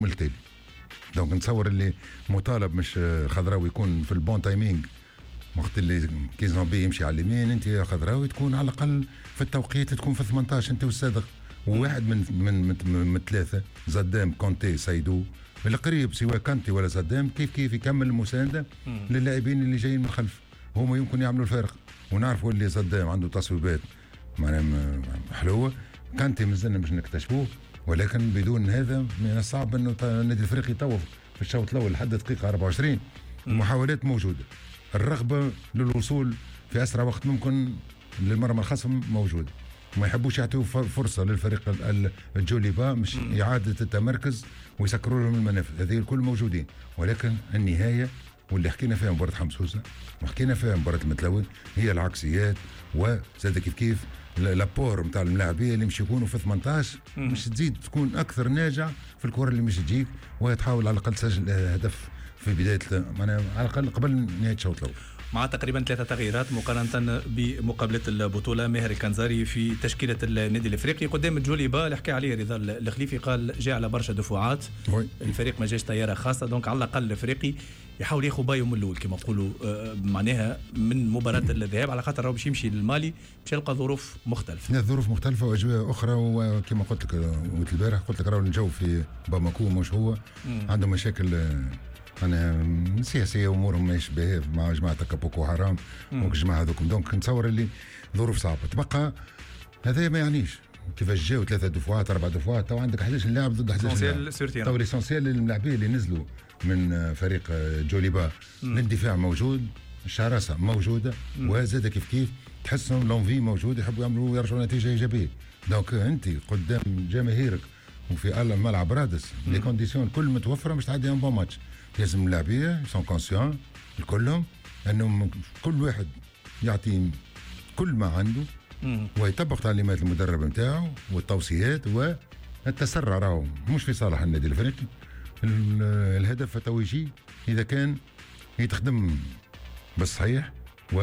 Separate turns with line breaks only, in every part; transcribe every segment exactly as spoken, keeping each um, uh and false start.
التالي. دونك نتصور اللي مطالب مش خضراوي يكون في البون تايمينغ وقت اللي كي زومبي يمشي على اليمين، انت يا خضراوي تكون على الاقل في التوقيت تكون في ثمانية عشر انت والصادق، وواحد من من من, من, من ثلاثه زدام كونتي سايدو القريب سواء كانتي ولا زدام كيف كيف يكمل المسانده للاعبين اللي جايين من الخلف، هما يمكن يعملوا الفارق. ونعرفوا اللي زدام عنده تصويبات معناها حلوه، كانتي مازلنا باش نكتشفوه، ولكن بدون هذا من الصعب انه النادي الافريقي يطوف في الشوط الاول لحد دقيقه أربعة وعشرين. المحاولات موجوده، الرغبه للوصول في اسرع وقت ممكن للمرمى الخصم موجوده، ما يحبوش يعطيوا فرصه للفريق الجوليبا مش اعاده التمركز ويسكروا لهم المنافذ، هذه الكل موجودين. ولكن النهايه واللي حكينا فيها مباراه حمصوسه وحكينا فيها مباراه المتلون هي العكسيات، وزاد كيف كيف لابور نتاع الملاعبيه اللي مش يكونوا في ثمانية عشر مش تزيد تكون اكثر ناجع في الكره اللي مش تجيك، وتحاول على الاقل تسجل هدف في بدايه معناها على الاقل قبل نهايه الشوط الاول.
مع تقريبا ثلاثة تغييرات مقارنة بمقابلة البطولة. ماهر الكنزاري في تشكيلة النادي الافريقي قدام الجوليبا اللي حكى عليه رضا الخليفي، قال جاء على برشا دفعات، الفريق ما جاش طيارة خاصة، دونك على الأقل الافريقي يحاول ياخذ بايو من الاول كما نقولوا معناها من مباراة الذهاب، على خاطر راهو باش يمشي للمالي باش يلقى ظروف مختلفة.
ظروف مختلفة واجواء أخرى، وكما قلت لك قلت البارح قلت لك راهو الجو في باماكو مش هو عنده مشاكل أنا سياسية وأمورهم ما يشبه مع جماعة كابوكو حرام وجماعة هذوكم، دونك نتصور اللي ظروف صعبة. تبقى هذا ما يعنيش كيفاش جاوا ثلاثة دفعات أربع دفعات، تو عندك أحد عشر لاعب ضد أحد عشر لاعب، تو ليسونسيال للاعبين اللي نزلوا من فريق جوليبا، الاندفاع موجود، الشراسة موجودة، وزاد كيف كيف تحسهم لونفي موجود، يحبوا يعملوا يرجعوا نتيجة إيجابية. دونك أنت قدام جماهيرك وفي ملعب رادس لي كونديسيون كل متوفرة مش تعدي ان بون ماتش، لازم اللاعبيه سون كونسيون الكلهم انهم كل واحد يعطي كل ما عنده ويطبق تعليمات المدرب نتاعو والتوصيات، والتسرع راهو مش في صالح النادي الافريقي. الهدف التوجيهي اذا كان يتخدم بالصحيح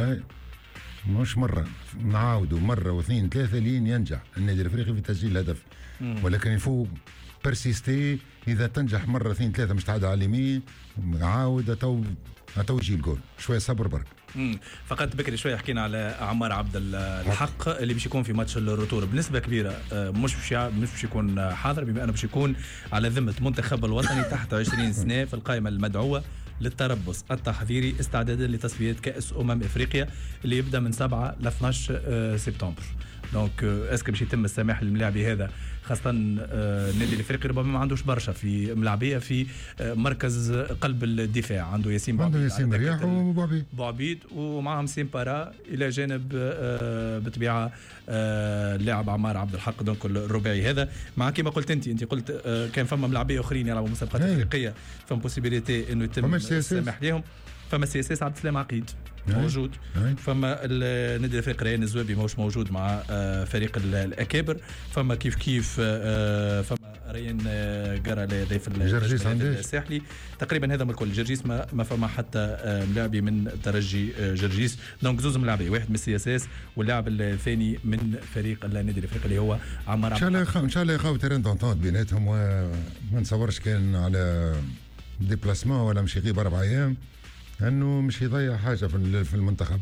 ومش مره نعاودوا مره واثنين ثلاثه لين ينجح النادي الافريقي في تسجيل الهدف، ولكن يفوق بيرسيستي اذا تنجح مره اثنين ثلاثه مش تعدى على اليمين عاود تو توجيه الجول، شويه صبر برك.
امم فقط بكري شويه حكينا على عمار عبد الحق اللي باش يكون في ماتش الروتور بنسبه كبيره مش باش مش باش يكون حاضر، بما انه باش يكون على ذمه المنتخب الوطني تحت عشرين سنه في القائمه المدعوه للتربص التحضيري استعدادا لتصفيات كاس امم افريقيا اللي يبدا من سبعة ل اثناش سبتمبر. دونك اسكو باش يتم السماح للملاعبي هذا، خاصه النادي الافريقي ربما ما عندوش برشا في ملاعبيه في مركز قلب الدفاع، عنده ياسين
عنده ياسين مرياح وبوعبيد
بوعبيد ومعهم سيمبارا الى جانب بطبيعه اللاعب عمار عبد الحق. دونك الرباعي هذا مع كما قلت انت انت قلت كان فما ملاعبيه اخرين يلعبوا مسابقات افريقيه فما بوسيبيليتي انه يتم السماح لهم. فما سياسي عبد السلام عقيد موجود، فما النادي الافريقي ريان الزوابي ماهوش موجود مع فريق الاكابر، فما كيف كيف فما ريان قرا ضيف الساحلي تقريبا هذا من الكل. جرجيس ما, ما فما حتى ملاعبي من ترجي جرجيس، دونك زوز ملاعبي، واحد من السي اس اس واللاعب الثاني من فريق النادي الافريقي اللي هو عمار
ان شاء الله ان شاء الله يلقاو تيران دونتونت بيناتهم، وما نصورش كان على ديبلاسمون ولا مش يغيب اربع ايام انه مش يضيع حاجه في المنتخب،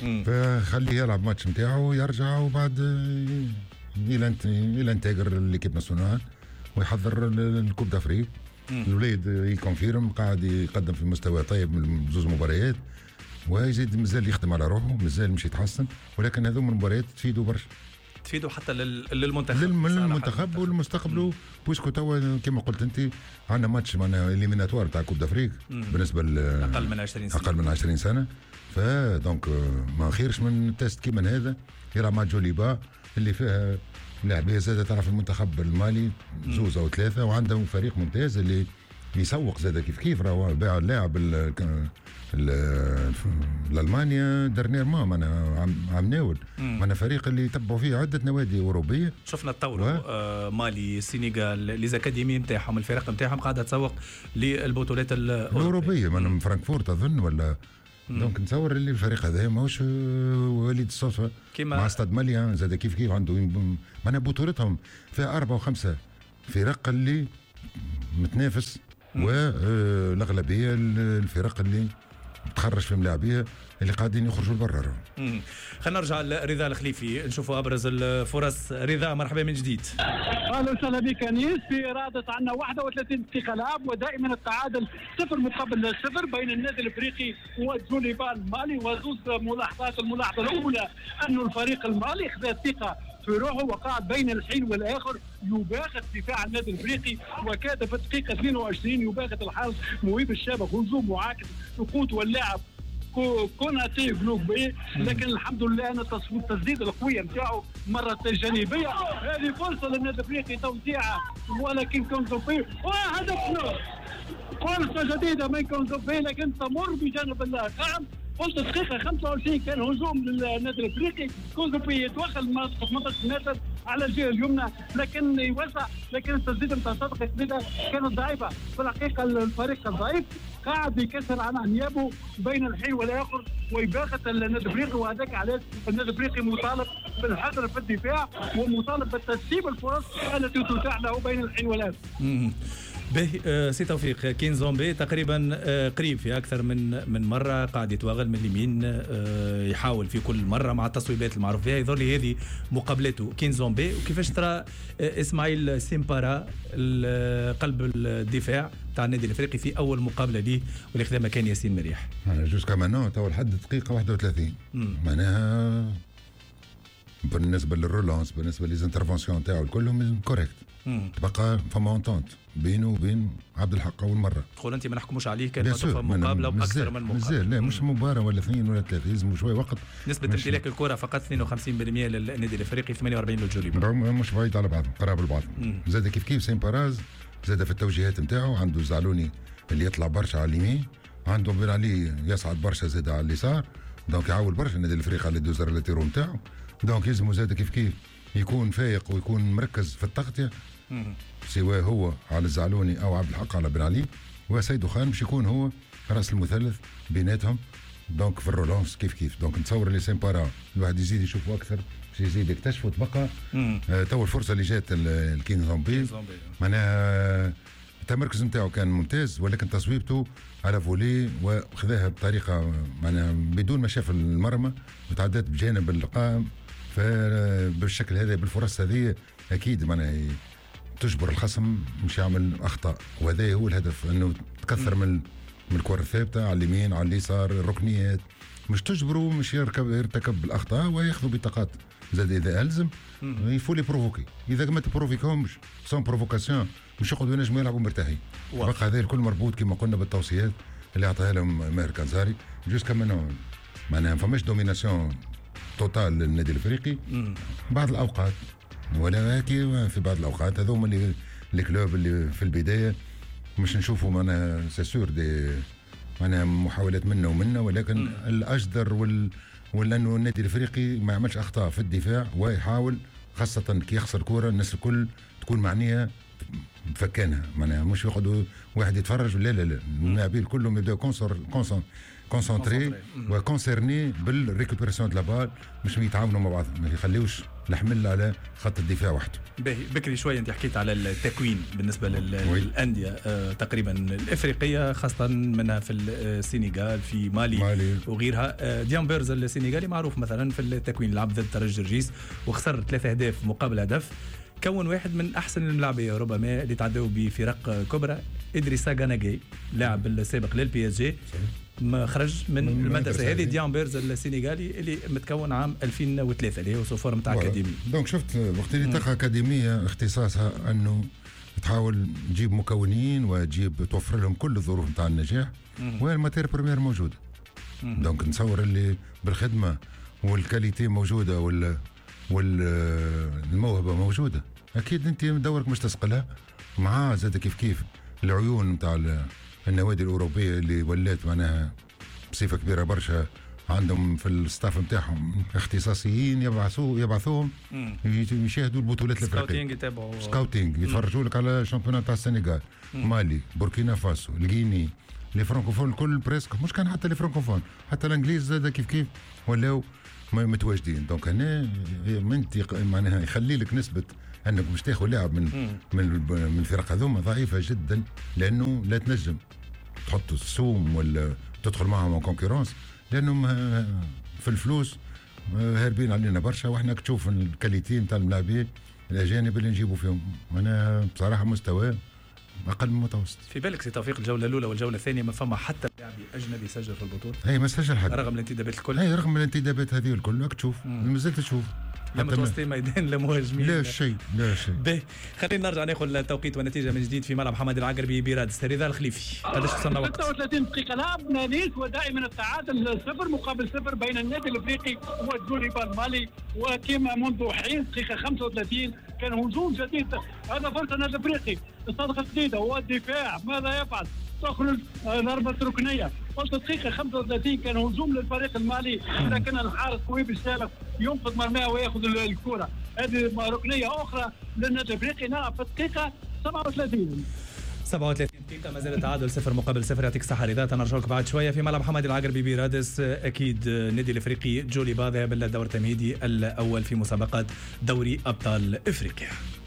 فخليه يلعب ماتش نتاعو ويرجع وبعد الى الى انتاجر ليكيب ناسيونال ويحضر الكوب دافريك. الوليد يكونفيرم قاعد يقدم في مستوى طيب من زوج مباريات، ويزيد مازال يخدم على روحه، مازال مش يتحسن، ولكن هذو من المباريات تفيدوا برشا،
تفيدوا حتى للمنتخب
للمنتخب والمستقبل. بويسكو توا كما قلت انت عندنا ماتش معنا اليميناتوار تاع كوب دافريك بالنسبه
اقل من عشرين سنه
اقل من عشرين سنه، فدونك ما خيرش من تيست كيما هذا يلعب مع جوليبا اللي فيها لاعبيه زاده تعرف المنتخب المالي زوز او ثلاثه، وعندهم فريق ممتاز اللي يسوق زاده كيف كيف راهو باع اللاعب الالمانيا درنيرمون معنا عم ناول معنا فريق اللي يتبعوا فيه عده نوادي اوروبيه.
شفنا التطور و... آه مالي السنغال ليزاكاديمي نتاعهم الفرق نتاعهم قاعده تسوق للبطولات
الاوروبيه من فرانكفورت اظن ولا دونك نتصور اللي الفريق هذا ماهوش وليد الصدفه مع استاد ماليان زاد كيف كيف عنده معنا بطولتهم فيها اربعه وخمسه فرق اللي متنافس، والاغلبيه الفرق اللي تخرج في ملاعبيه اللي قاعدين يخرجوا لبرا.
خلينا نرجع لرضا الخليفي نشوفوا ابرز الفرص. رضا مرحبا من جديد.
اهلا وسهلا بك انيس. في رادة عندنا واحد وثلاثين دقيقه لعب ودائما التعادل صفر مقابل صفر بين النادي الافريقي وجوليبان المالي. وزوز ملاحظات. الملاحظه الاولى انه الفريق المالي خذ الثقه في روحه وقعد بين الحين والاخر يباغت دفاع النادي الافريقي، وكاد في الدقيقه اثنين وعشرين يباغت الحارس موهيب الشابك هجوم معاكس سقوط واللاعب كوناتي فلوك بي، لكن الحمد لله ان التسديد القويه نتاعو مرت جانبيه. هذه فرصه للنادي الافريقي توزيعها ولكن كونزوبي وهدفنا فرصه جديده من كونزوبي لكن تمر بجانب القائم. قلت دقيقه خمسة وعشرين كان هجوم للنادي الافريقي، كونزوبي يتوغل منطقه ثمانية عشر متر على الجهه اليمنى لكن يوسع، لكن التسديده نتاع صدقه كبيره كانت ضعيفه. في الحقيقه الفريق الضعيف قاعد يكسر عن انيابه بين الحين والاخر ويباغت النادي الافريقي، وهذاك علاش النادي الافريقي مطالب بالحذر في الدفاع ومطالب بتسيب الفرص التي تتاح له بين الحين والاخر.
به سي توفيق كينزومبي تقريبا قريب في اكثر من من مره قاعد يتوغل من اليمين، يحاول في كل مره مع التصويبات المعروف بها. يظهر لي هذه مقابلته كينزومبي. وكيفاش ترى اسماعيل سيمبارا قلب الدفاع تاع النادي الافريقي في اول مقابله ليه واللي خذا مكان ياسين مريح؟
جوز كمان تو لحد دقيقه واحد وثلاثين معناها بالنسبه للرولانس بالنسبه للانترفونسيون تاعو كلهم كوريكت. تبقى فما اونتونت بينه وبين عبد الحق اول مره.
تقول انت ما نحكموش عليه كان مقابله باكثر من مقابله.
مازال لا مش مباراه ولا اثنين ولا ثلاثه، لازم شويه وقت.
نسبه امتلاك الكره فقط اثنين وخمسين بالمئة للنادي الافريقي ثمانية وأربعين للجوليبان.
مش بعيد على بعضهم قراب لبعض. زاد كيف كيف سيمباراز زاد في التوجيهات نتاعو. عنده زعلوني اللي يطلع برشا على اليمين، عنده بن علي يصعد برشا زاد على اليسار، دونك يعول برشا النادي الافريقي على الدوزر التيرو نتاعو. دونك يلزمو زاد كيف كيف يكون فايق ويكون مركز في التغطيه، سواء هو على الزعلوني او عبد الحق على بن علي، وسيدو خان باش يكون هو راس المثلث بيناتهم. دونك في الرولانس كيف كيف. دونك نتصور اللي سيمبارا الواحد يزيد يشوفه اكثر باش يزيد يكتشفه. تبقى آه تو الفرصه اللي جات الكينغ زومبي معناها التمركز نتاعو كان ممتاز، ولكن تصويبته على فولي وخذاها بطريقه معناها بدون ما شاف المرمى وتعدات بجانب القائم. فبالشكل هذا بالفرص هذه اكيد معناها تجبر الخصم مش يعمل اخطاء، وهذا هو الهدف، انه تكثر من من الكره الثابته على اليمين على اليسار الركنيات، مش تجبره مش يركب يرتكب الاخطاء وياخذوا بطاقات. زاد اذا الزم يفولي بروفوكي، اذا ما تبروفيكهمش سون بروفوكاسيون مش يقعدوا ينجموا يلعبوا مرتاحين. بقى هذا الكل مربوط كما قلنا بالتوصيات اللي اعطاها لهم ماهر كنزاري. جوز كمان معناها ما فماش دوميناسيون توتال للنادي الافريقي بعض الاوقات، ولا في بعض الاوقات هذوما اللي الكلوب اللي في البدايه مش نشوفوا معناها سيسور دي معناها محاولات منا ومنا، ولكن مم. الاجدر وال ولانه النادي الافريقي ما يعملش اخطاء في الدفاع ويحاول خاصه كي يخسر كوره الناس الكل تكون معنيه بفكانها، معناها مش يقعدوا واحد يتفرج. لا لا لا اللاعبين كلهم يبداو كونسر كونسر كونسونتري وكونسيرني بالريكوبيراسيون دو لابال باش يتعاونوا مع بعض، ما يخليوش الحمل على خط الدفاع وحده.
بكري شويه انت حكيت على التكوين بالنسبه للانديه آه تقريبا الافريقيه خاصه منها في السنغال في مالي, مالي. وغيرها. آه ديان بيرز السنغالي معروف مثلا في التكوين، لعب ضد ترجي الرجيس وخسر ثلاثة اهداف مقابل هدف، كون واحد من احسن الملاعبيه ربما اللي تعدوا بفرق كبرى. ادريسا غاناغي لاعب السابق للبي اس جي ما خرج من المدرسه هذه. ديان بيرز السنغالي اللي متكون عام ألفين وثلاثة اللي هو سوفور نتاع اكاديمي.
دونك شفت وقت اللي تلقى اكاديميه اختصاصها انه تحاول تجيب مكونين وتجيب توفر لهم كل الظروف نتاع النجاح والماتير بريمير موجوده. دونك نتصور اللي بالخدمه والكاليتي موجوده وال والموهبه موجوده، اكيد انت دورك مش تسقلها مع زاد كيف كيف العيون نتاع النوادي الاوروبيه اللي ولات معناها بصفه كبيره برشا عندهم في الستاف نتاعهم اختصاصيين يبعثوا يبعثوهم يشاهدوا البطولات الافريقيه.
يتابعوا
سكاوتينغ يتفرجوا لك على الشامبيونات تاع السنغال، مالي، بوركينا فاسو، الغيني، لي فرانكوفون الكل بريسك، مش كان حتى لي فرانكوفون حتى الانجليز زاد كيف كيف ولاو متواجدين. دونك هنا منطق معناها يخلي لك نسبه انك باش تاخذ لاعب من من من الفرق هذوما ضعيفه جدا، لانه لا تنجم تحط السوم ولا تدخل معهم كونكورونس، لانهم في الفلوس هاربين علينا برشا، واحنا تشوف الكاليتي نتاع اللاعبين الاجانب اللي نجيبوا فيهم. انا بصراحه مستوى اقل من المتوسط.
في بالك سي توفيق الجوله الاولى والجوله الثانيه ما فما حتى لاعب اجنبي سجل في البطوله؟
اي ما سجل حد
رغم الانتدابات الكل.
اي رغم الانتدابات هذه الكل راك تشوف مازلت تشوف
لا متوسطي ميدان لا مهاجمين
لا شيء لا شيء.
باهي خلينا نرجع ناخذ التوقيت والنتيجه من جديد في ملعب حمد العقربي برادس. رضا الخليفي قداش وصلنا وقت؟
ستة وثلاثين دقيقه لعب نانيس، ودائما التعادل صفر مقابل صفر بين النادي الافريقي والجوليبا المالي. وكما منذ حين دقيقه خمسة وثلاثين كان هجوم جديد، هذا فرصه النادي الافريقي الصدقه جديده والدفاع ماذا يفعل؟ تخرج ضربه ركنيه. قلت دقيقه خمسة وثلاثين كان هجوم للفريق المالي، لكن الحارس قوي بالسالف ينقذ مرماه وياخذ الكره. هذه ركنيه اخرى للنادي الافريقي. نلعب في الدقيقه سبعة وثلاثين
سبعة وثلاثين دقيقة ما زال التعادل صفر مقابل صفر. يعطيك الصحة رضا، تنرجعك بعد شوية في ملعب حمد العقربي برادس. أكيد النادي الأفريقي جوليبا ذهب إلى الدور التمهيدي الأول في مسابقات دوري أبطال أفريقيا.